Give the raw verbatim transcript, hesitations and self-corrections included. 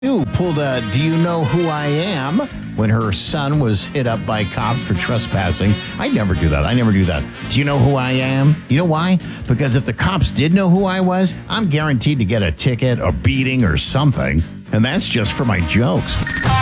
Who pulled a "Do you know who I am?" when her son was hit up by cops for trespassing. I never do that. I never do that. Do you know who I am? You know why? Because if the cops did know who I was, I'm guaranteed to get a ticket, a beating, or something. And that's just for my jokes.